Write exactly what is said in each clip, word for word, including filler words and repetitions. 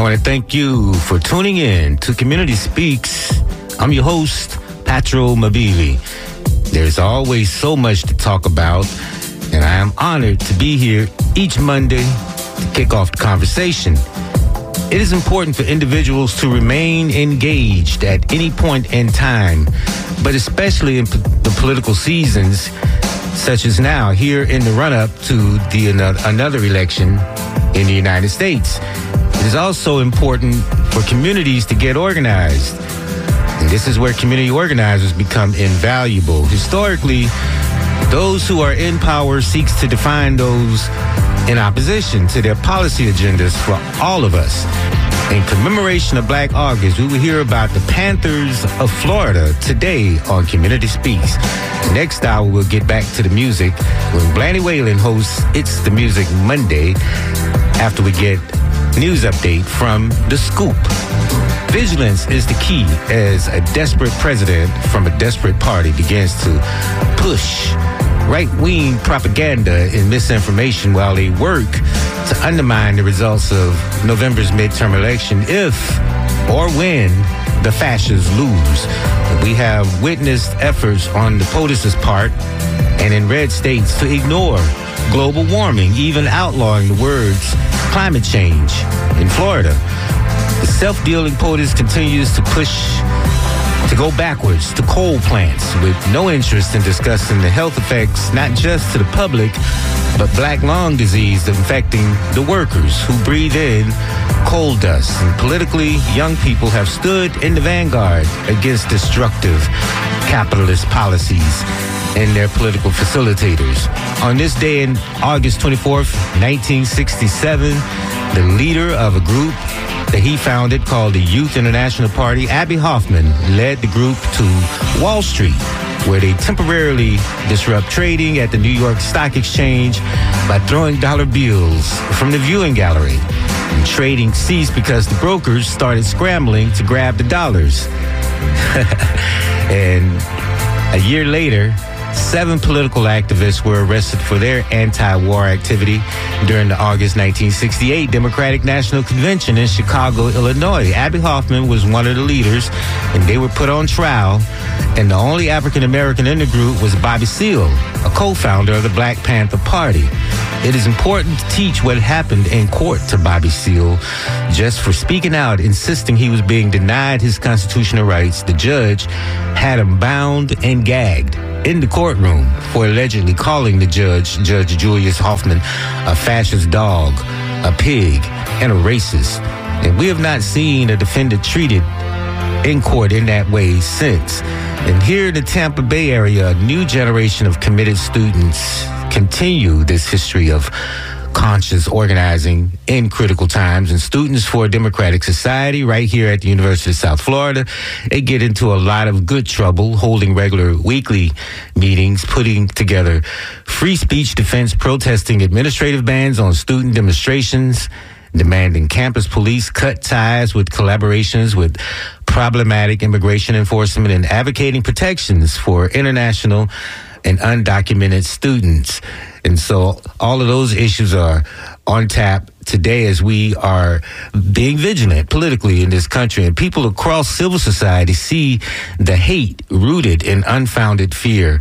I want to thank you for tuning in to Community Speaks. I'm your host, Patro Mabili. There's always so much to talk about, and I am honored to be here each Monday to kick off the conversation. It is important for individuals to remain engaged at any point in time, but especially in p- the political seasons, such as now, here in the run-up to the another election in the United States. It is also important for communities to get organized. And this is where community organizers become invaluable. Historically, those who are in power seeks to define those in opposition to their policy agendas for all of us. In commemoration of Black August, we will hear about the Panthers of Florida today on Community Speaks. Next hour, we'll get back to the music when Blanny Whalen hosts It's the Music Monday after we get news update from The Scoop. Vigilance is the key as a desperate president from a desperate party begins to push right-wing propaganda and misinformation while they work to undermine the results of November's midterm election if or when the fascists lose. We have witnessed efforts on the POTUS's part and in red states to ignore global warming, even outlawing the words climate change. In Florida, the self-dealing POTUS continues to push to go backwards to coal plants with no interest in discussing the health effects, not just to the public, but black lung disease infecting the workers who breathe in coal dust. And politically, young people have stood in the vanguard against destructive capitalist policies and their political facilitators. On this day in August twenty-fourth, nineteen sixty-seven, the leader of a group that he founded called the Youth International Party, Abbie Hoffman, led the group to Wall Street, where they temporarily disrupt trading at the New York Stock Exchange by throwing dollar bills from the viewing gallery. And trading ceased because the brokers started scrambling to grab the dollars. And a year later, seven political activists were arrested for their anti-war activity during the August nineteen sixty-eight Democratic National Convention in Chicago, Illinois. Abbie Hoffman was one of the leaders, and they were put on trial. And the only African-American in the group was Bobby Seale, a co-founder of the Black Panther Party. It is important to teach what happened in court to Bobby Seale. Just for speaking out, insisting he was being denied his constitutional rights, the judge had him bound and gagged in the courtroom for allegedly calling the judge, Judge Julius Hoffman, a fascist dog, a pig, and a racist. And we have not seen a defendant treated in court in that way since. And here in the Tampa Bay area, a new generation of committed students continue this history of conscious organizing in critical times. And Students for a Democratic Society right here at the University of South Florida, they get into a lot of good trouble holding regular weekly meetings, putting together free speech defense, protesting administrative bans on student demonstrations, demanding campus police cut ties with collaborations with problematic immigration enforcement, and advocating protections for international and undocumented students. And so all of those issues are on tap today as we are being vigilant politically in this country. And people across civil society see the hate rooted in unfounded fear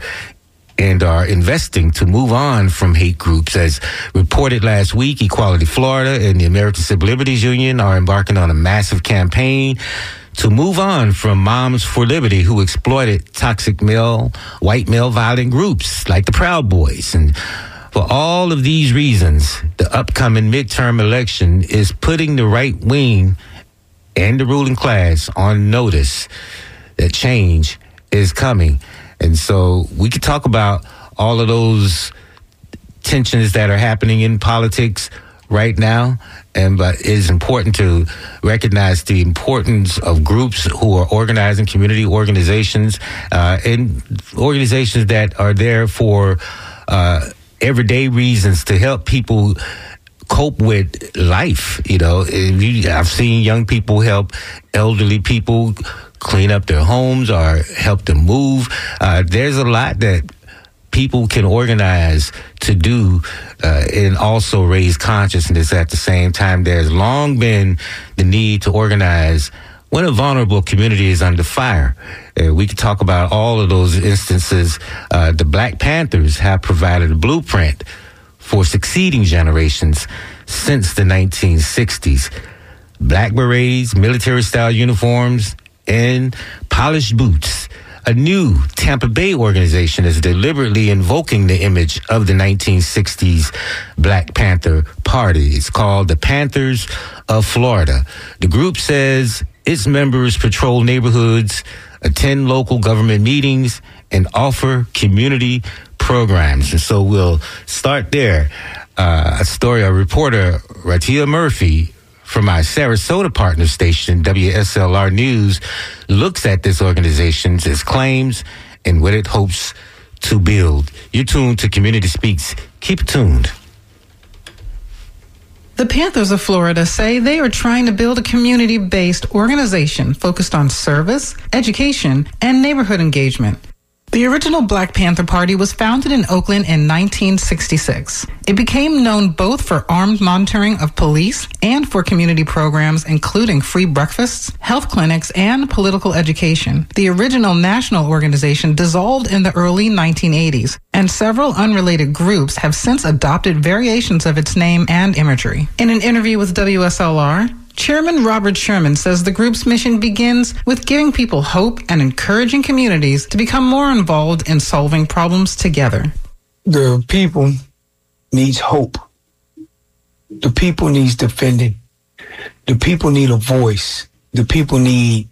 and are investing to move on from hate groups. As reported last week, Equality Florida and the American Civil Liberties Union are embarking on a massive campaign to move on from Moms for Liberty, who exploited toxic male, white male violent groups like the Proud Boys. And for all of these reasons, the upcoming midterm election is putting the right wing and the ruling class on notice that change is coming. And so we could talk about all of those tensions that are happening in politics right now, and but it is important to recognize the importance of groups who are organizing, community organizations, uh, and organizations that are there for uh, everyday reasons to help people cope with life. You know, I've seen young people help elderly people clean up their homes or help them move. Uh, there's a lot that people can organize to do uh, and also raise consciousness at the same time. There's long been the need to organize when a vulnerable community is under fire. Uh, we could talk about all of those instances. Uh, the Black Panthers have provided a blueprint for succeeding generations since the nineteen sixties. Black berets, military-style uniforms, and polished boots. A new Tampa Bay organization is deliberately invoking the image of the nineteen sixties Black Panther Party. It's called the Panthers of Florida. The group says its members patrol neighborhoods, attend local government meetings, and offer community programs. And so we'll start there. Uh, a story, a reporter, Ratia Murphy, from my Sarasota partner station, W S L R News, looks at this organization, its claims, and what it hopes to build. You're tuned to Community Speaks. Keep it tuned. The Panthers of Florida say they are trying to build a community-based organization focused on service, education, and neighborhood engagement. The original Black Panther Party was founded in Oakland in nineteen sixty-six. It became known both for armed monitoring of police and for community programs including free breakfasts, health clinics, and political education. The original national organization dissolved in the early nineteen eighties, and several unrelated groups have since adopted variations of its name and imagery. In an interview with W S L R, Chairman Robert Sherman says the group's mission begins with giving people hope and encouraging communities to become more involved in solving problems together. The people needs hope. The people needs defending. The people need a voice. The people need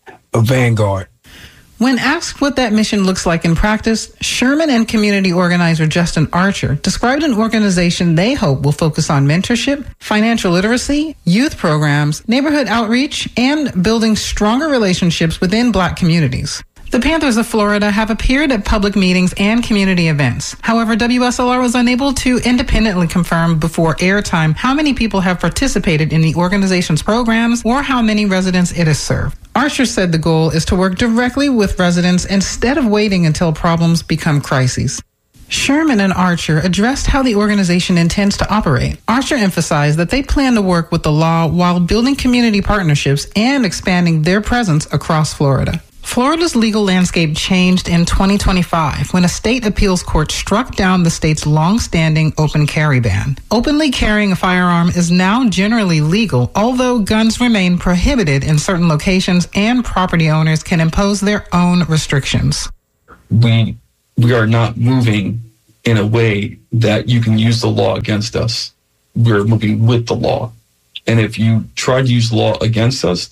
a vanguard. When asked what that mission looks like in practice, Sherman and community organizer Justin Archer described an organization they hope will focus on mentorship, financial literacy, youth programs, neighborhood outreach, and building stronger relationships within Black communities. The Panthers of Florida have appeared at public meetings and community events. However, W S L R was unable to independently confirm before airtime how many people have participated in the organization's programs or how many residents it has served. Archer said the goal is to work directly with residents instead of waiting until problems become crises. Sherman and Archer addressed how the organization intends to operate. Archer emphasized that they plan to work with the law while building community partnerships and expanding their presence across Florida. Florida's legal landscape changed in twenty twenty-five when a state appeals court struck down the state's long-standing open carry ban. Openly carrying a firearm is now generally legal, although guns remain prohibited in certain locations and property owners can impose their own restrictions. We we are not moving in a way that you can use the law against us. We're moving with the law. And if you try to use the law against us,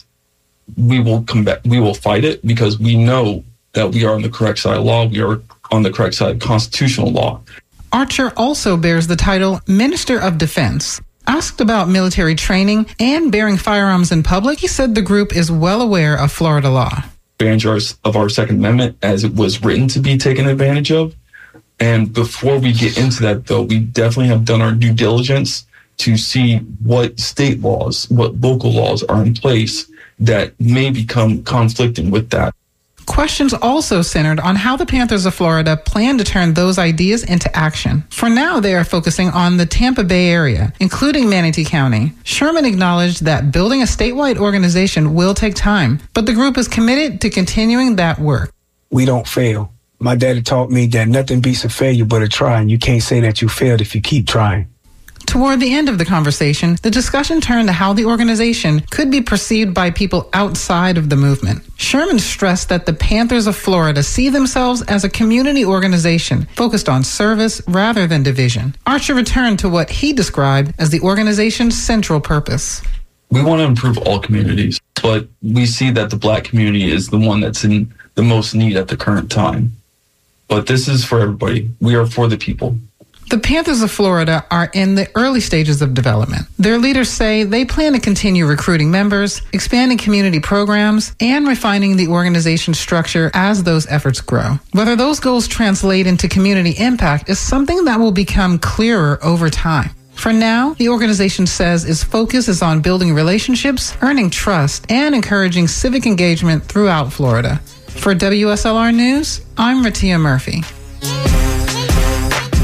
we will come back, we will fight it because we know that we are on the correct side of law. We are on the correct side of constitutional law. Archer also bears the title Minister of Defense. Asked about military training and bearing firearms in public, he said the group is well aware of Florida law. Advantage of our Second Amendment as it was written to be taken advantage of. And before we get into that, though, we definitely have done our due diligence to see what state laws, what local laws are in place that may become conflicting with that. Questions also centered on how the Panthers of Florida plan to turn those ideas into action. For now, they are focusing on the Tampa Bay area, including Manatee County. Sherman acknowledged that building a statewide organization will take time, but the group is committed to continuing that work. We don't fail. My daddy taught me that nothing beats a failure but a try, and you can't say that you failed if you keep trying. Toward the end of the conversation, the discussion turned to how the organization could be perceived by people outside of the movement. Sherman stressed that the Panthers of Florida see themselves as a community organization focused on service rather than division. Archer returned to what he described as the organization's central purpose. We want to improve all communities, but we see that the Black community is the one that's in the most need at the current time. But this is for everybody. We are for the people. The Panthers of Florida are in the early stages of development. Their leaders say they plan to continue recruiting members, expanding community programs, and refining the organization's structure as those efforts grow. Whether those goals translate into community impact is something that will become clearer over time. For now, the organization says its focus is on building relationships, earning trust, and encouraging civic engagement throughout Florida. For W S L R News, I'm Ratia Murphy.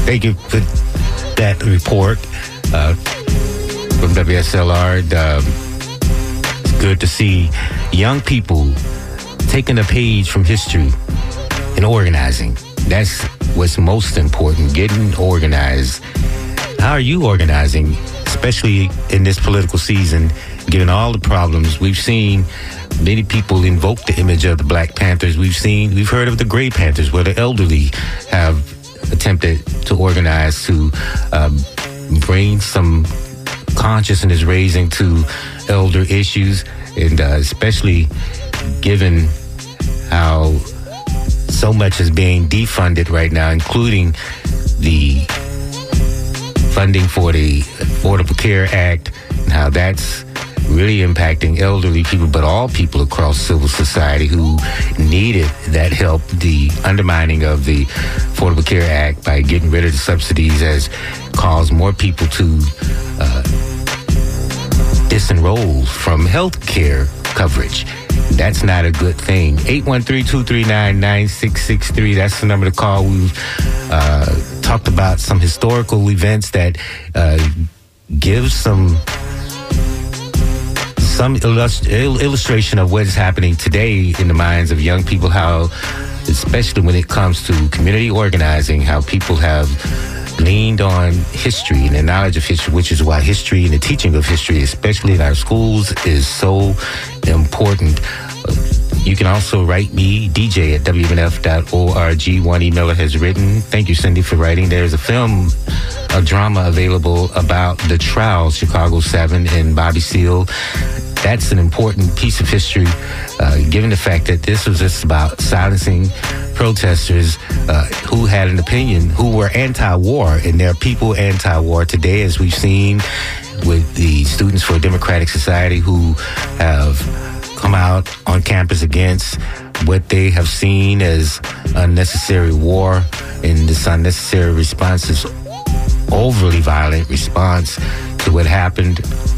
thank you for that report uh, from W S L R. Um, it's good to see young people taking a page from history and organizing. That's what's most important, getting organized. How are you organizing, especially in this political season, given all the problems? We've seen many people invoke the image of the Black Panthers. We've seen, we've heard of the Gray Panthers, where the elderly have attempted to organize to um, bring some consciousness raising to elder issues, and uh, especially given how so much is being defunded right now, including the funding for the Affordable Care Act, and how that's really impacting elderly people, but all people across civil society who needed that help. The undermining of the Affordable Care Act by getting rid of the subsidies has caused more people to uh, disenroll from health care coverage. That's not a good thing. eight one three, two three nine, nine six six three. That's the number to call. We've uh, talked about some historical events that uh, give some some illust- illustration of what is happening today in the minds of young people, how, especially when it comes to community organizing, how people have leaned on history and the knowledge of history, which is why history and the teaching of history, especially in our schools, is so important. You can also write me, D J at W M N F dot org. One emailer has written, thank you, Cindy, for writing. There's a film, a drama available about the trial, Chicago seven, and Bobby Seale. That's an important piece of history, uh, given the fact that this was just about silencing protesters uh, who had an opinion, who were anti-war, and there are people anti-war today, as we've seen with the Students for a Democratic Society, who have come out on campus against what they have seen as unnecessary war, and this unnecessary response is overly violent response to what happened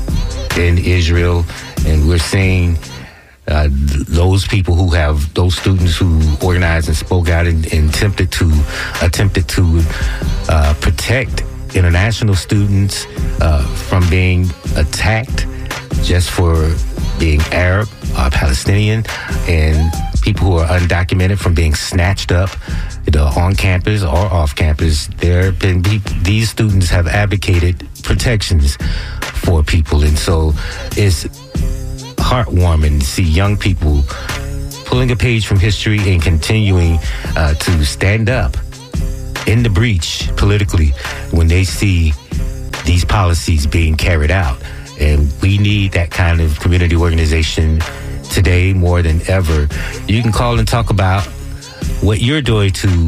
in Israel. And we're seeing uh, th- those people who have, those students who organized and spoke out and, and attempted to attempted to uh, protect international students uh, from being attacked just for being Arab, uh, Palestinian, and people who are undocumented from being snatched up, you know, on campus or off campus. There have been people, these students have advocated protections for people, and so it's heartwarming to see young people pulling a page from history and continuing uh, to stand up in the breach politically when they see these policies being carried out. And we need that kind of community organization today more than ever. You can call and talk about what you're doing to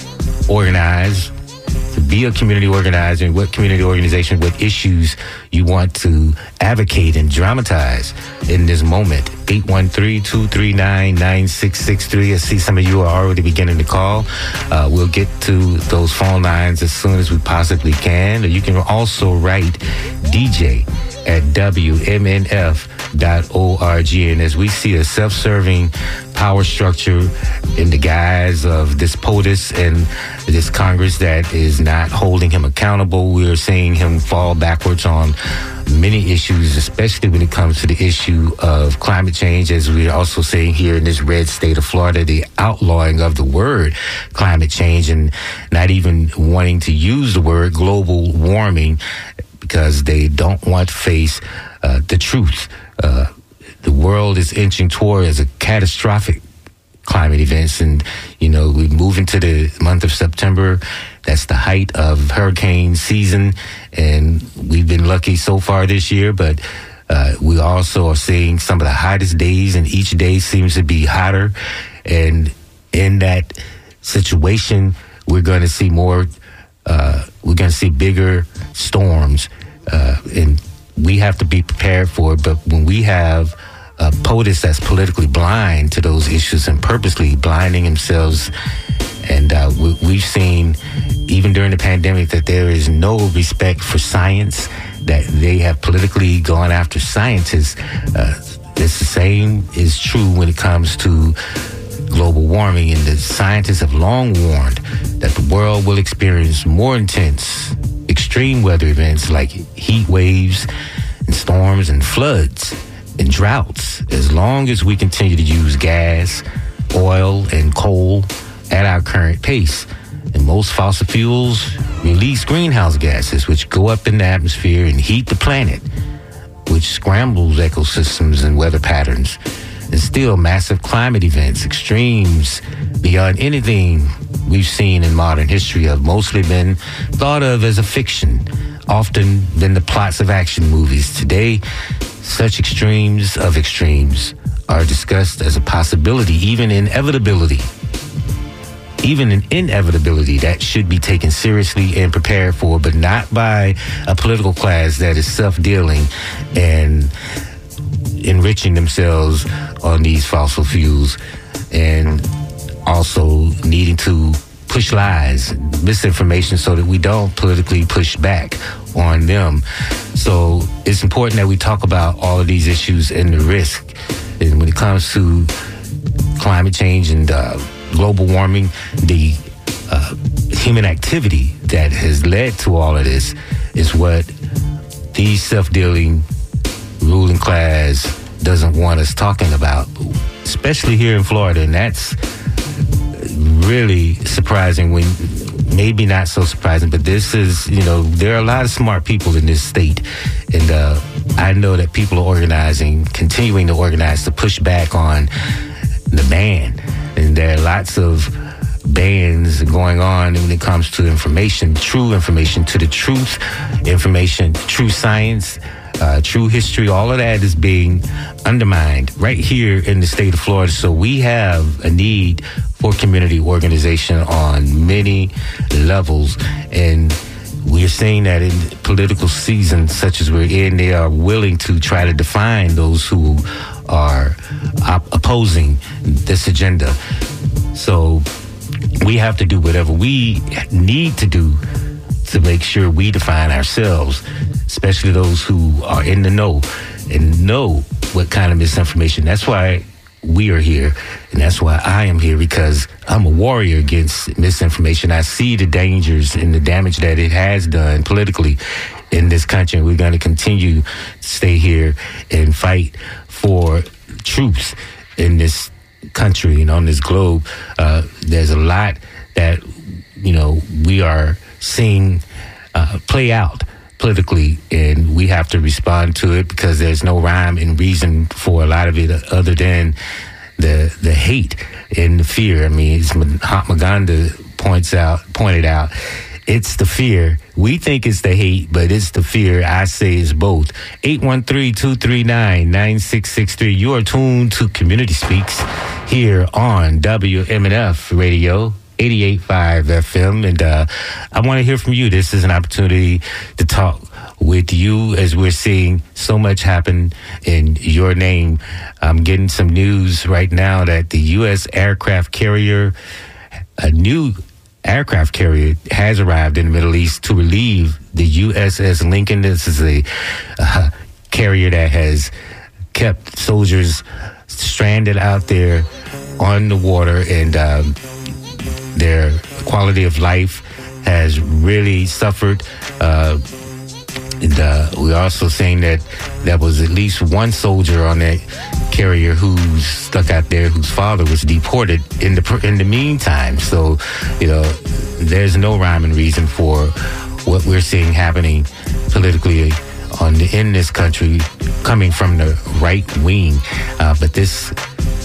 organize, to be a community organizer, and what community organization, what issues you want to advocate and dramatize in this moment. eight one three, two three nine, nine six six three. I see some of you are already beginning to call. Uh, we'll get to those phone lines as soon as we possibly can. Or you can also write D J at W M N F dot org. And as we see a self-serving power structure in the guise of this POTUS and this Congress that is not holding him accountable, we are seeing him fall backwards on many issues, especially when it comes to the issue of climate change, as we're also seeing here in this red state of Florida, the outlawing of the word climate change and not even wanting to use the word global warming because they don't want to face uh, the truth. Uh, the world is inching towards a catastrophic climate events, and you know, we move into the month of September. That's the height of hurricane season, and we've been lucky so far this year, but uh, we also are seeing some of the hottest days, and each day seems to be hotter. And in that situation, we're going to see more, uh, we're going to see bigger storms, uh, and we have to be prepared for it. But when we have a POTUS that's politically blind to those issues and purposely blinding themselves, and uh, we, we've seen even during the pandemic that there is no respect for science, that they have politically gone after scientists. Uh, it's the same is true when it comes to global warming, and the scientists have long warned that the world will experience more intense extreme weather events like heat waves and storms and floods and droughts as long as we continue to use gas, oil, and coal at our current pace. And most fossil fuels release greenhouse gases, which go up in the atmosphere and heat the planet, which scrambles ecosystems and weather patterns. And still, massive climate events, extremes beyond anything we've seen in modern history, have mostly been thought of as a fiction, often been the plots of action movies. Today, such extremes of extremes are discussed as a possibility, even inevitability. Even an inevitability that should be taken seriously and prepared for, but not by a political class that is self-dealing and enriching themselves on these fossil fuels, and also needing to push lies, misinformation, so that we don't politically push back on them. So it's important that we talk about all of these issues and the risk. And when it comes to climate change and uh, global warming, the uh, human activity that has led to all of this is what these self-dealing ruling class doesn't want us talking about, especially here in Florida. And that's really surprising, when maybe not so surprising, but this is, you know, there are a lot of smart people in this state. And uh, I know that people are organizing, continuing to organize to push back on the ban. And there are lots of bans going on when it comes to information, true information, to the truth, information, true science, uh, true history. All of that is being undermined right here in the state of Florida. So we have a need for community organization on many levels. And we're seeing that in political seasons such as we're in, they are willing to try to define those who are op- opposing this agenda. So we have to do whatever we need to do to make sure we define ourselves, especially those who are in the know and know what kind of misinformation. That's why we are here, and that's why I am here, because I'm a warrior against misinformation. I see the dangers and the damage that it has done politically in this country, and we're going to continue to stay here and fight for truth in this country and on this globe. Uh, there's a lot that, you know, we are seeing uh, play out politically, and we have to respond to it, because there's no rhyme and reason for a lot of it other than the the hate and the fear. I mean, as Mahatma Gandhi points out, pointed out, it's the fear. We think it's the hate, but it's the fear. I say it's both. eight one three, two three nine, nine six six three. You are tuned to Community Speaks here on W M N F Radio, eighty-eight point five F M. And uh, I want to hear from you. This is an opportunity to talk with you as we're seeing so much happen in your name. I'm getting some news right now that the U S aircraft carrier, a new aircraft carrier, has arrived in the Middle East to relieve the U S S Lincoln. This is a uh, carrier that has kept soldiers stranded out there on the water, and um, their quality of life has really suffered. Uh, and uh, we're also saying that there was at least one soldier on that carrier who's stuck out there, whose father was deported in the in the meantime. So, you know, there's no rhyme and reason for what we're seeing happening politically on the, in this country, coming from the right wing. Uh, but this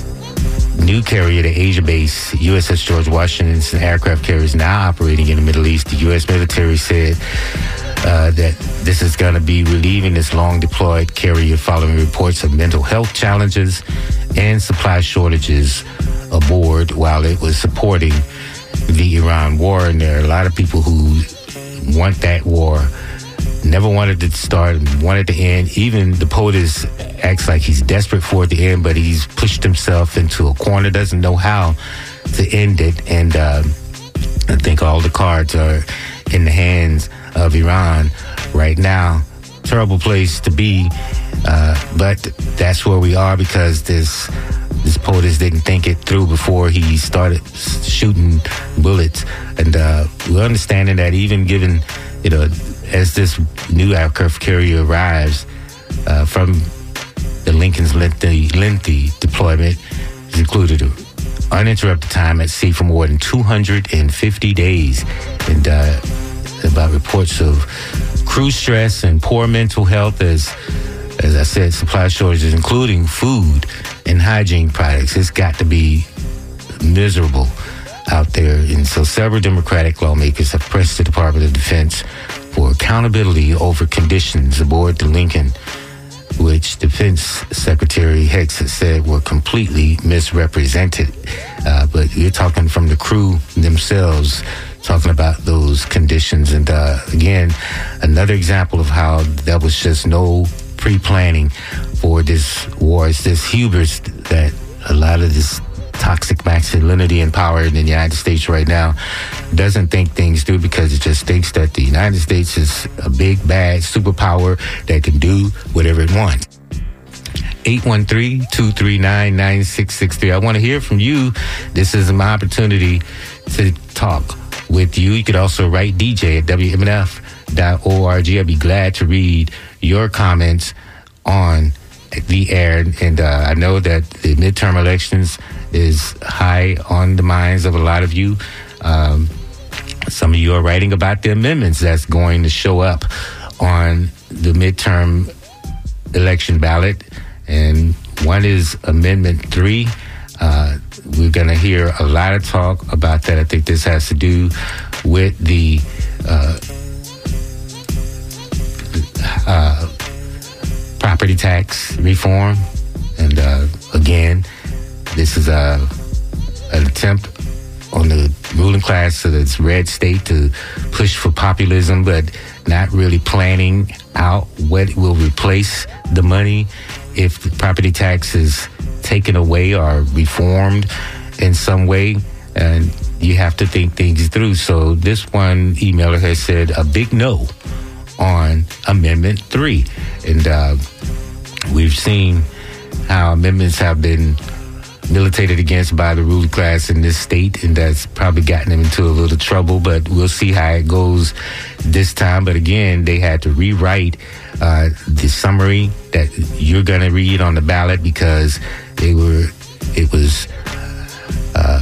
new carrier, the Asia-based U S S George Washington aircraft carrier, is now operating in the Middle East. The U S military said uh, that this is going to be relieving this long-deployed carrier following reports of mental health challenges and supply shortages aboard while it was supporting the Iran war. And there are a lot of people who want that war, never wanted it to start, wanted to end. Even the POTUS acts like he's desperate for it to end, but he's pushed himself into a corner, doesn't know how to end it. And uh, I think all the cards are in the hands of Iran right now. Terrible place to be, uh, but that's where we are, because this this POTUS didn't think it through before he started shooting bullets. And uh, we're understanding that even given, you know, as this new aircraft carrier arrives uh, from the Lincoln's lengthy, lengthy deployment, is included an uninterrupted time at sea for more than two hundred fifty days. And uh, about reports of crew stress and poor mental health as As I said, supply shortages, including food and hygiene products. It's got to be miserable out there. And so several Democratic lawmakers have pressed the Department of Defense for accountability over conditions aboard the Lincoln, which Defense Secretary Hicks has said were completely misrepresented. Uh, but you're talking from the crew themselves, talking about those conditions. And uh, again, another example of how there was just no pre-planning for this war. It's this hubris that a lot of this toxic masculinity and power in the United States right now doesn't think things through, because it just thinks that the United States is a big, bad superpower that can do whatever it wants. eight one three, two three nine, nine six six three. I want to hear from you. This is my opportunity to talk with you. You could also write D J at W M N F dot org. I'd be glad to read your comments on the air. And uh, I know that the midterm elections is high on the minds of a lot of you. Um, some of you are writing about the amendments that's going to show up on the midterm election ballot. And one is Amendment three. Uh, we're going to hear a lot of talk about that. I think this has to do with the uh, uh, property tax reform. And uh, again, this is a, an attempt on the ruling class of this red state to push for populism, but not really planning out what will replace the money if the property tax is taken away or reformed in some way. And you have to think things through. So this one emailer has said a big no on Amendment three. And uh, we've seen how amendments have been militated against by the ruling class in this state, and that's probably gotten them into a little trouble, but we'll see how it goes this time. But again, they had to rewrite uh, the summary that you're going to read on the ballot, because they were, it was, uh,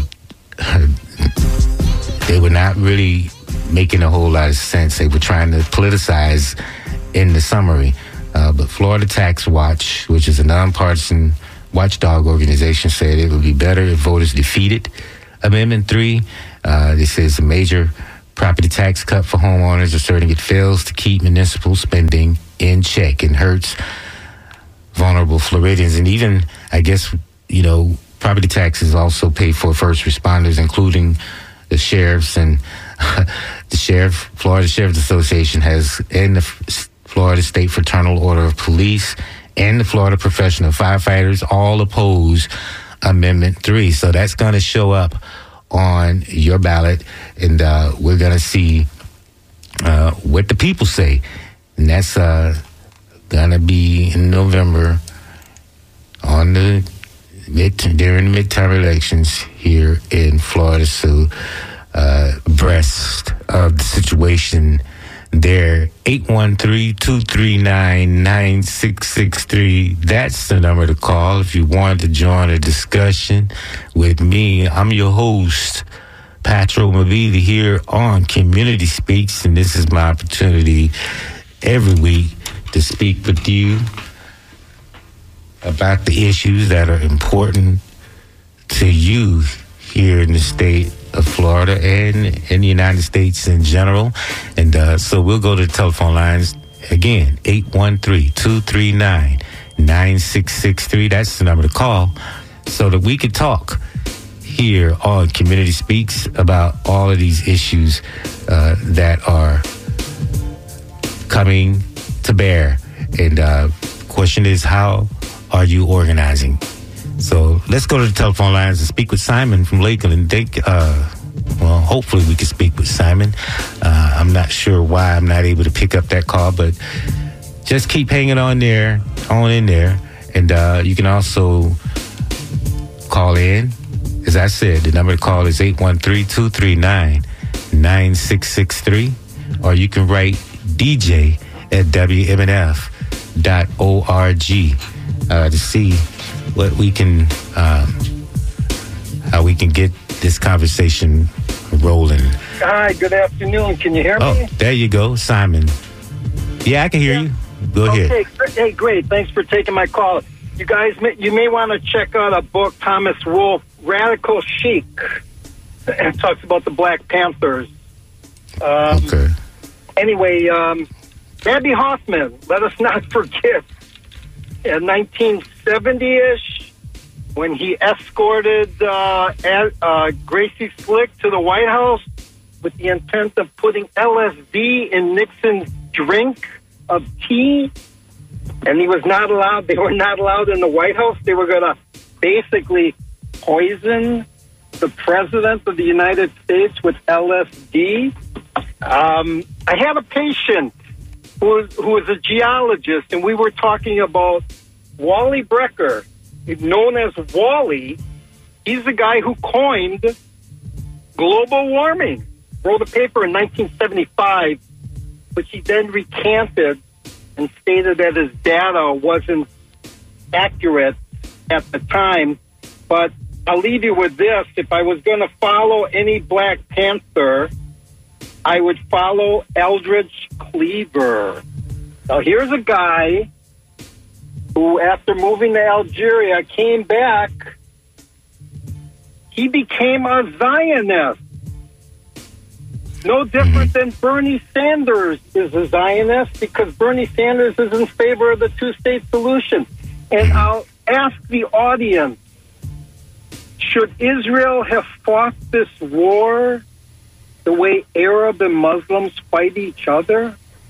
they were not really making a whole lot of sense. They were trying to politicize in the summary. Uh, but Florida Tax Watch, which is a nonpartisan watchdog organization, said it would be better if voters defeated Amendment three. Uh, this is a major property tax cut for homeowners, asserting it fails to keep municipal spending in check and hurts vulnerable Floridians. And even, I guess, you know, property taxes also pay for first responders, including the sheriffs. And the sheriff, Florida Sheriff's Association has, and the Florida State Fraternal Order of Police, and the Florida Professional Firefighters all oppose Amendment three. So that's going to show up on your ballot, and uh, we're going to see uh, what the people say. And that's uh, going to be in November on the mid during the midterm elections here in Florida. So uh, abreast of the situation there. Eight one three, two three nine, nine six six three. That's the number to call if you want to join a discussion with me. I'm your host, Patro Mabili, here on Community Speaks, and this is my opportunity every week to speak with you about the issues that are important to you here in the state of Florida and in the United States in general. And uh, so we'll go to the telephone lines again, eight one three, two three nine, nine six six three. That's the number to call so that we could talk here on Community Speaks about all of these issues uh, that are coming to bear. And uh, the question is, how are you organizing? So let's go to the telephone lines and speak with Simon from Lakeland. They, uh, well, hopefully we can speak with Simon. Uh, I'm not sure why I'm not able to pick up that call, but just keep hanging on there, on in there. And uh, you can also call in. As I said, the number to call is eight one three, two three nine, nine six six three, or you can write D J at W M N F dot org uh, to see what we can, um, how we can get this conversation rolling. Hi, good afternoon. Can you hear Oh, me? there you go, Simon. Yeah, I can hear Yeah. you. Go ahead. Okay, gr- hey, great. Thanks for taking my call. You guys, may, you may want to check out a book, Thomas Wolfe, Radical Chic. It talks about the Black Panthers. Um, Okay. Anyway, um, Abbie Hoffman, let us not forget, in nineteen seventy-ish, when he escorted uh, at, uh, Gracie Slick to the White House with the intent of putting L S D in Nixon's drink of tea, and he was not allowed, they were not allowed in the White House. They were going to basically poison the President of the United States with L S D. Um, I had a patient who was, who was a geologist, and we were talking about Wally Brecker, known as Wally. He's the guy who coined global warming. Wrote a paper in nineteen seventy-five, which he then recanted and stated that his data wasn't accurate at the time. But I'll leave you with this. If I was going to follow any Black Panther, I would follow Eldridge Cleaver. Now, here's a guy who, after moving to Algeria, came back. He became a Zionist. No different than Bernie Sanders is a Zionist, because Bernie Sanders is in favor of the two-state solution. And I'll ask the audience, should Israel have fought this war the way Arab and Muslims fight each other?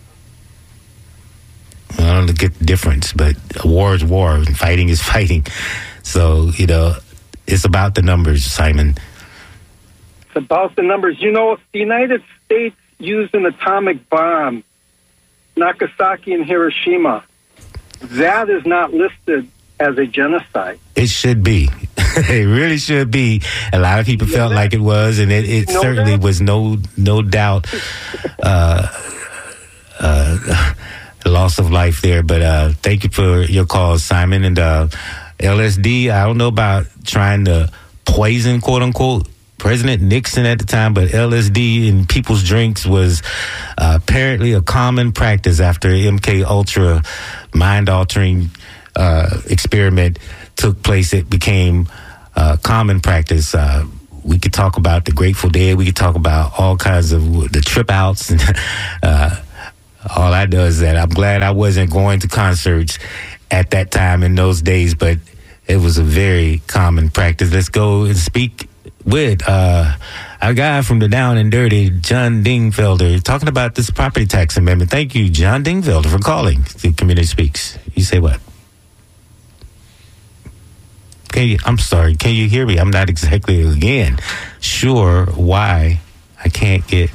I don't get the difference, but a war is war and fighting is fighting. So, you know, it's about the numbers, Simon. It's about the numbers. You know, if the United States used an atomic bomb, Nagasaki and Hiroshima, that is not listed as a genocide. It should be. It really should be. A lot of people felt like it was, and it, it certainly that? was no no doubt uh, uh, loss of life there. But uh, thank you for your call, Simon. And uh, L S D, I don't know about trying to poison, quote unquote, President Nixon at the time, but L S D in people's drinks was uh, apparently a common practice after M K Ultra mind-altering uh, experiment took place. It became uh, common practice. Uh, we could talk about the Grateful Dead. We could talk about all kinds of the trip outs. And uh, all I know is that I'm glad I wasn't going to concerts at that time in those days, but it was a very common practice. Let's go and speak with uh, our guy from the Down and Dirty, John Dingfelder, talking about this property tax amendment. Thank you, John Dingfelder, for calling the Community Speaks. You say what? Can you, I'm sorry, can you hear me? I'm not exactly, again, sure why I can't get...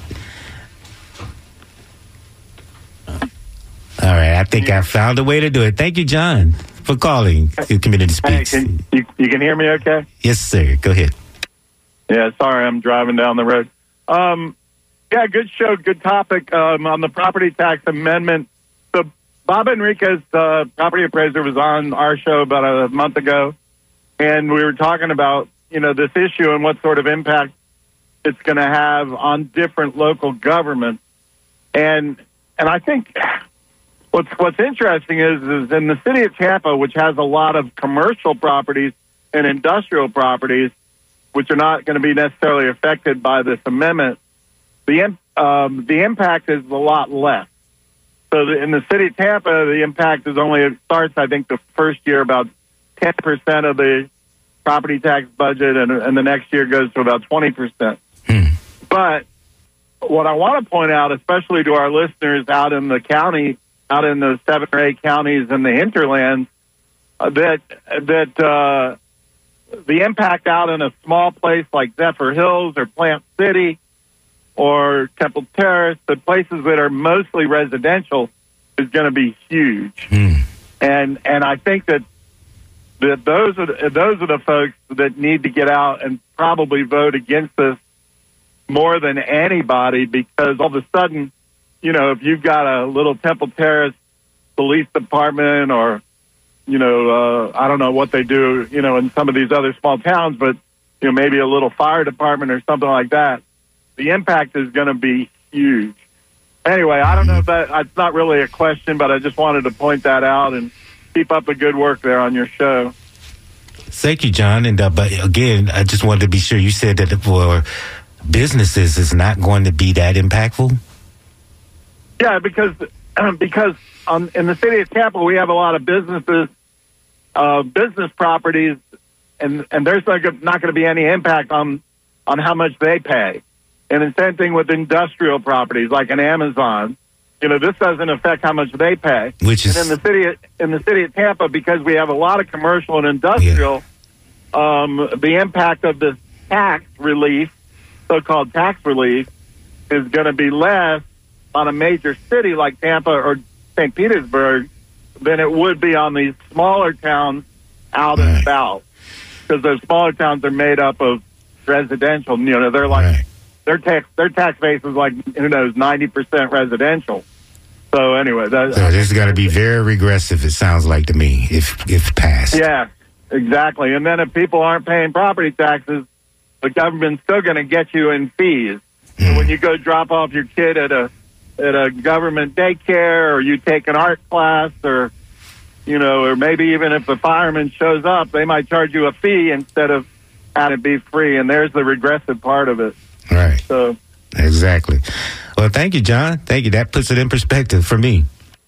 All right, I think I found a way to do it. Thank you, John, for calling the Community Speaks. Hey, can, you, you can hear me okay? Yes, sir. Go ahead. Yeah, sorry, I'm driving down the road. Um, yeah, good show, good topic um, on the property tax amendment. So Bob Enriquez, uh, property appraiser, was on our show about a month ago, and we were talking about, you know, this issue and what sort of impact it's going to have on different local governments. And and I think what's what's interesting is is in the city of Tampa, which has a lot of commercial properties and industrial properties, which are not going to be necessarily affected by this amendment, the um, the impact is a lot less. So the, in the city of Tampa, the impact is only, it starts, I think, the first year about ten percent of the property tax budget, and, and the next year goes to about twenty percent. Hmm. But what I want to point out, especially to our listeners out in the county, out in the seven or eight counties in the hinterlands, uh, that that uh, the impact out in a small place like Zephyr Hills or Plant City or Temple Terrace, the places that are mostly residential, is going to be huge. Hmm. And and I think that that those are the, those are the folks that need to get out and probably vote against this more than anybody, because all of a sudden, you know, if you've got a little Temple Terrace police department, or, you know, uh, I don't know what they do, you know, in some of these other small towns, but, you know, maybe a little fire department or something like that, the impact is going to be huge. Anyway, I don't know if that, it's not really a question, but I just wanted to point that out, and keep up the good work there on your show. Thank you, John. And uh, but again, I just wanted to be sure you said that for businesses, it's not going to be that impactful. Yeah, because because um, in the city of Tampa, we have a lot of businesses, uh, business properties, and and there's not going to be any impact on on how much they pay. And the same thing with industrial properties, like an Amazon. You know, this doesn't affect how much they pay. Which is, and in the city of, in the city of Tampa, because we have a lot of commercial and industrial, yeah. um, the impact of this tax relief, so-called tax relief, is going to be less on a major city like Tampa or Saint Petersburg than it would be on these smaller towns out right. and about, because those smaller towns are made up of residential. You know, they're like right. their tax their tax base is like, who knows, ninety percent residential. So anyway, that, so this is going to be very regressive. It sounds like to me, if if passed. Yeah, exactly. And then if people aren't paying property taxes, the government's still going to get you in fees. Mm. So when you go drop off your kid at a at a government daycare, or you take an art class, or you know, or maybe even if the fireman shows up, they might charge you a fee instead of having it be free. And there's the regressive part of it. Right. So exactly. Well, thank you, John. Thank you. That puts it in perspective for me.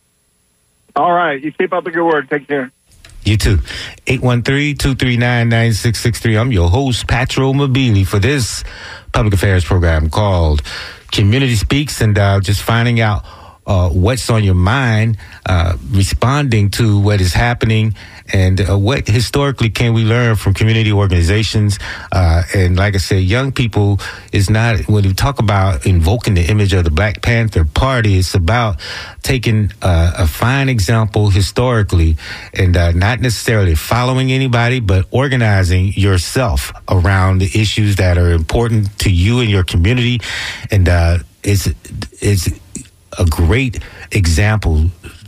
All right. You keep up the good work. Take care. You too. eight one three, two three nine, nine six six three. I'm your host, Patro Mobili, for this public affairs program called Community Speaks, and uh, just finding out uh, what's on your mind, uh, responding to what is happening, and uh, what historically can we learn from community organizations. Uh, and like I said, young people is not, when we talk about invoking the image of the Black Panther Party, it's about taking uh, a fine example historically, and uh, not necessarily following anybody, but organizing yourself around the issues that are important to you and your community. And uh, it's, it's a great example,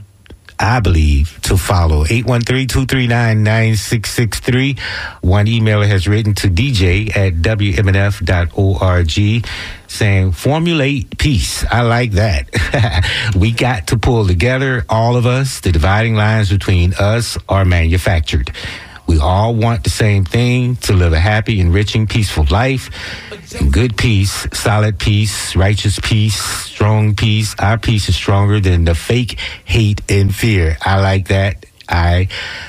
I believe, to follow. eight one three, two three nine, nine six six three. One emailer has written to D J at W M N F dot org saying, formulate peace. I like that. We got to pull together, all of us. The dividing lines between us are manufactured. We all want the same thing, to live a happy, enriching, peaceful life. And good peace, solid peace, righteous peace, strong peace. Our peace is stronger than the fake hate and fear. I like that. I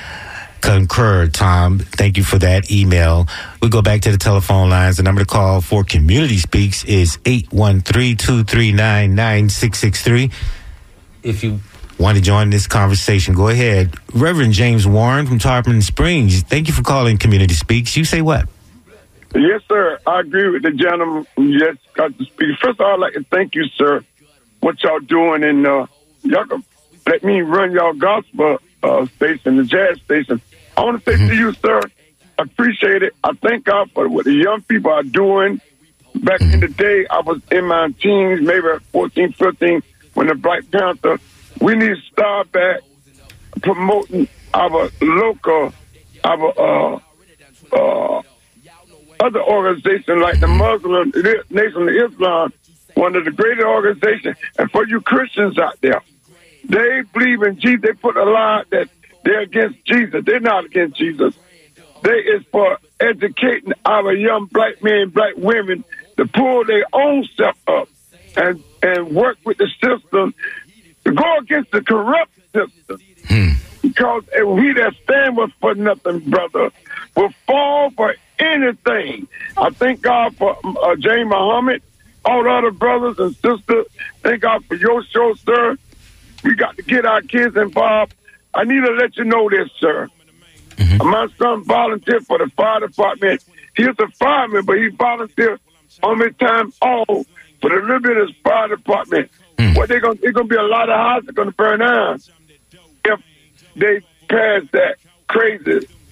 concur, Tom. Thank you for that email. We go back to the telephone lines. The number to call for Community Speaks is eight one three, two three nine, nine six six three. If you want to join this conversation, go ahead. Reverend James Warren from Tarpon Springs, thank you for calling Community Speaks. You say what? Yes, sir. I agree with the gentleman who just got to speak. First of all, I'd like to thank you, sir, what y'all doing. And uh, y'all can let me run y'all gospel uh, station, the jazz station. I want to say mm-hmm. to you, sir, I appreciate it. I thank God for what the young people are doing. Back mm-hmm. in the day, I was in my teens, maybe fourteen, fifteen, when the Black Panther. We need to start back promoting our local, our uh, uh, other organizations like the Muslim Nation of Islam, one of the greatest organizations. And for you Christians out there, they believe in Jesus. They put a lie that they're against Jesus. They're not against Jesus. They is for educating our young black men, black women to pull their own self up and, and work with the system to go against the corrupt system. Hmm. Because we that stand with for nothing, brother, will fall for anything. I thank God for uh, James Muhammad, all the other brothers and sisters. Thank God for your show, sir. We got to get our kids involved. I need to let you know this, sir. Mm-hmm. My son volunteered for the fire department. He's a fireman, but he volunteered on his time off for the Liberty Fire Department. Mm. What they gonna? There's gonna be a lot of houses gonna burn down if they pass that crazy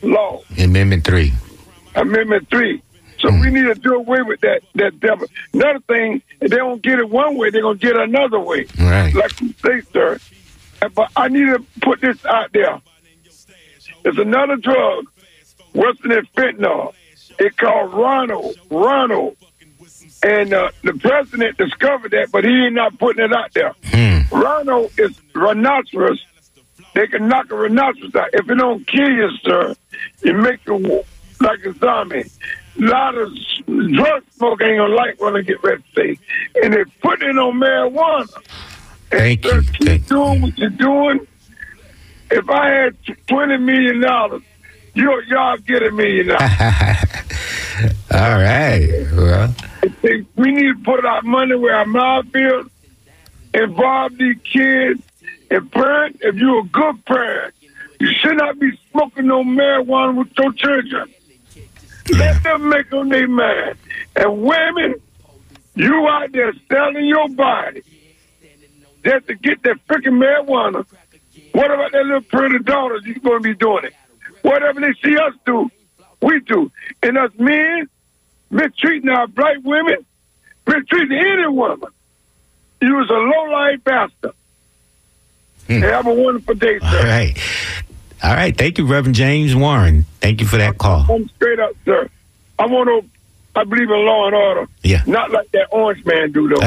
law. Amendment three. Amendment three. So mm. we need to do away with that. That devil. Another thing, if they don't get it one way, they're gonna get it another way. Right. Like you say, sir. But I need to put this out there. There's another drug, worse than fentanyl. It's called Ronald. Ronald. And uh, the president discovered that, but he ain't not putting it out there. Mm. Ronald is rhinoceros. They can knock a rhinoceros out. If it don't kill you, sir, it makes you like a zombie. A lot of drug smoke ain't gonna like when they get ready to say. And they put it on marijuana. Thank and you. Keep Thank doing what you're doing. If I had twenty million dollars, you y'all get a million dollars. All right. Well, we need to put our money where our mouth is. Involve these kids. And parent, if you're a good parent, you should not be smoking no marijuana with your children. Let them make on their mind. And women, you out there selling your body just to get that freaking marijuana. What about that little pretty daughters? You're going to be doing it. Whatever they see us do, we do. And us men, mistreating our black women, mistreating any woman. You was a low-life bastard. Hmm. Hey, have a wonderful day, sir. All right. All right. Thank you, Reverend James Warren. Thank you for that call. I'm straight up, sir. I want to, I believe in law and order. Yeah. Not like that orange man do, though.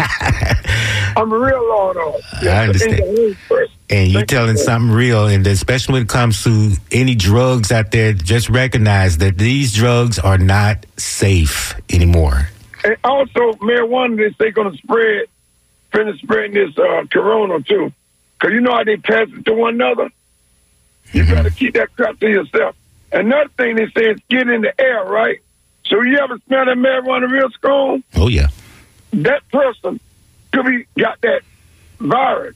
I'm a real law and order. I understand. And you're telling you, something real, and especially when it comes to any drugs out there, just recognize that these drugs are not safe anymore. And also, marijuana, they say going to spread, finish spreading this uh, corona, too. Because you know how they pass it to one another? You mm-hmm. got to keep that crap to yourself. Another thing they say is get in the air, right? So you ever smell that marijuana real strong? Oh, yeah. That person could be got that virus.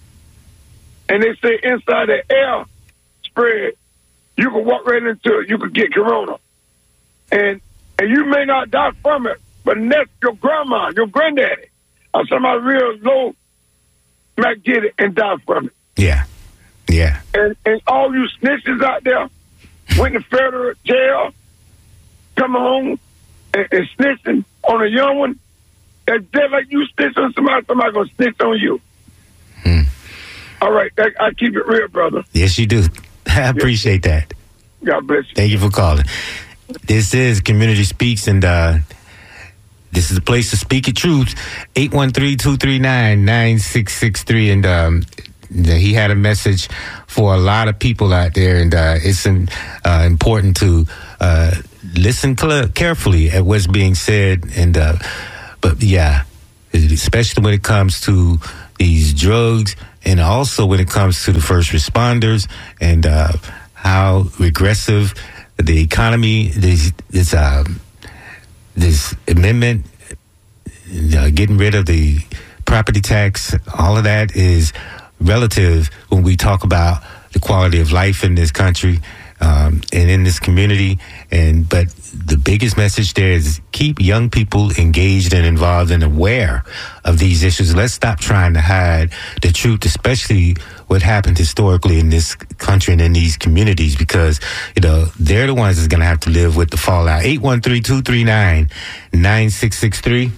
And they say inside the air spread, you can walk right into it, you could get corona. And and you may not die from it, but that's your grandma, your granddaddy, or somebody real low might get it and die from it. Yeah. Yeah. And and all you snitches out there went to federal jail, come home and, and snitching on a young one. That's just like you snitch on somebody, somebody gonna snitch on you. Hmm. All right, I, I keep it real, brother. Yes, you do. I appreciate yes. that. God bless you. Thank you for calling. This is Community Speaks, and uh, this is the place to speak your truth. eight one three, two three nine, nine six six three. And um, he had a message for a lot of people out there, and uh, it's um, uh, important to uh, listen cl- carefully at what's being said. And uh, but yeah, especially when it comes to these drugs, and also when it comes to the first responders, and uh, how regressive the economy, this this, um, this amendment, uh, getting rid of the property tax, all of that is relative when we talk about the quality of life in this country um, and in this community. And but the biggest message there is keep young people engaged and involved and aware of these issues. Let's stop trying to hide the truth, especially what happened historically in this country and in these communities, because, you know, they're the ones that's going to have to live with the fallout. eight one three, two three nine, nine six six three.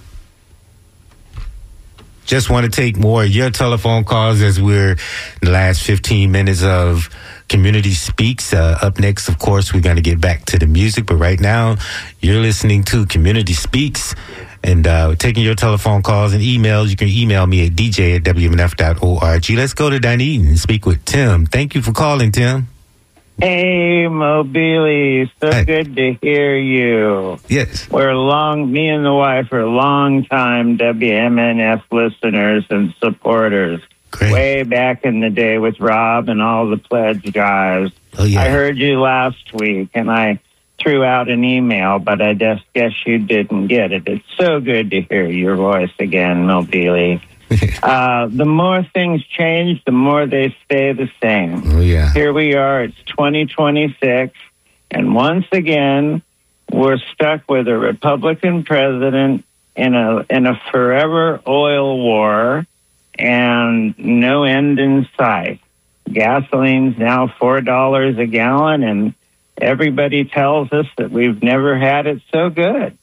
Just want to take more of your telephone calls as we're in the last fifteen minutes of Community Speaks. Uh, up next, of course, we're going to get back to the music. But right now, you're listening to Community Speaks. And uh, we're taking your telephone calls and emails. You can email me at d j at w m n f dot org. Let's go to Dunedin and speak with Tim. Thank you for calling, Tim. Hey, Mobili. So Hi. Good to hear you. Yes. We're long, me and the wife are long-time W M N F listeners and supporters. Great. Way back in the day with Rob and all the pledge guys. Oh, yeah. I heard you last week, and I threw out an email, but I just guess you didn't get it. It's so good to hear your voice again, Mobili. uh, the more things change, the more they stay the same. Oh, yeah. Here we are, it's twenty twenty-six, and once again, we're stuck with a Republican president in a in a forever oil war and no end in sight. Gasoline's now four dollars a gallon, and Everybody tells us that we've never had it so good.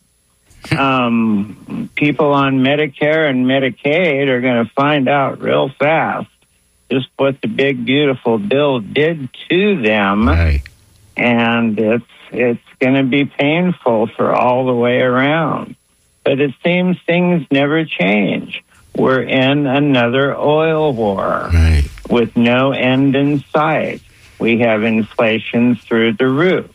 Um, people on Medicare and Medicaid are going to find out real fast just what the big, beautiful bill did to them. Right. And it's it's going to be painful for all the way around. But it seems things never change. We're in another oil war Right. with no end in sight. We have inflation through the roof.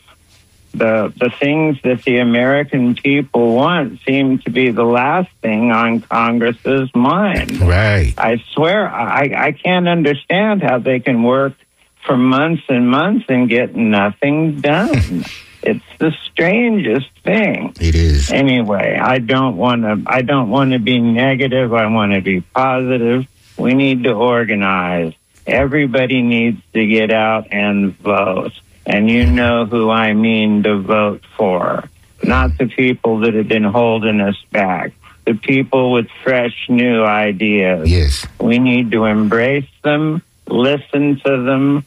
The the things that the American people want seem to be the last thing on Congress's mind. Right. I swear, I, I can't understand how they can work for months and months and get nothing done. It's the strangest thing. It is. Anyway, I don't want to. I don't want to be negative. I want to be positive. We need to organize. Everybody needs to get out and vote. And you know who I mean to vote for. Not the people that have been holding us back. The people with fresh, new ideas. Yes. We need to embrace them, listen to them,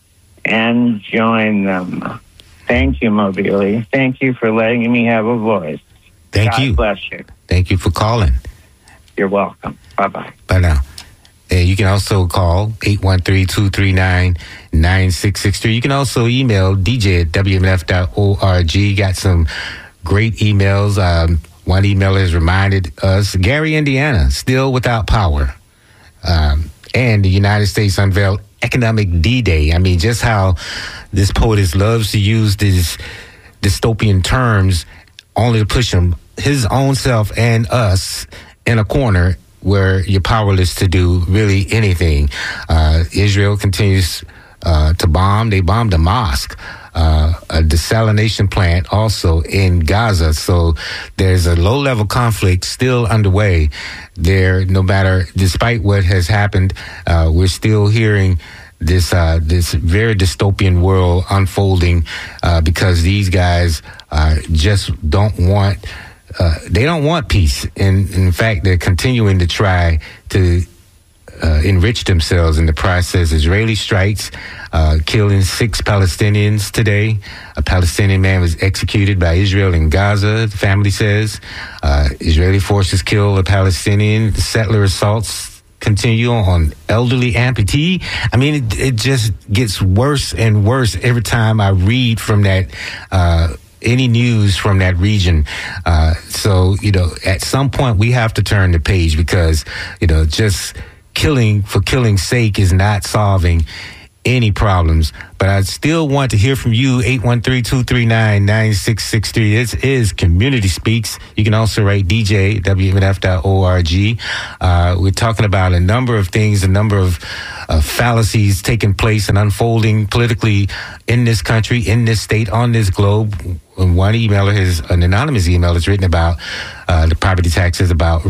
and join them. Thank you, Mobili. Thank you for letting me have a voice. Thank God you. bless you. Thank you for calling. You're welcome. Bye-bye. Bye now. And you can also call eight one three, two three nine, nine six six three. You can also email d j at w m f dot org. Got some great emails. Um, one emailer has reminded us, Gary, Indiana, still without power. Um, and the United States unveiled economic D-Day. I mean, just how this poet loves to use these dystopian terms only to push him, his own self and us in a corner where you're powerless to do really anything. Uh, Israel continues uh, to bomb. They bombed a mosque, uh, a desalination plant also in Gaza. So there's a low-level conflict still underway there. No matter, despite what has happened, uh, we're still hearing this uh, this very dystopian world unfolding uh, because these guys uh, just don't want Uh, they don't want peace. And in fact, they're continuing to try to uh, enrich themselves in the process. Israeli strikes, uh, killing six Palestinians today. A Palestinian man was executed by Israel in Gaza, the family says. Uh, Israeli forces kill a Palestinian. The settler assaults continue on elderly amputee. I mean, it, it just gets worse and worse every time I read from that uh any news from that region. Uh, so, you know, at some point we have to turn the page because, you know, just killing for killing's sake is not solving any problems. But I still want to hear from you, eight one three, two three nine, nine six six three. This is Community Speaks. You can also write D J at w m f dot org. Uh, we're talking about a number of things, a number of uh, fallacies taking place and unfolding politically in this country, in this state, on this globe. One emailer, has an anonymous email, has written about uh, the property taxes, about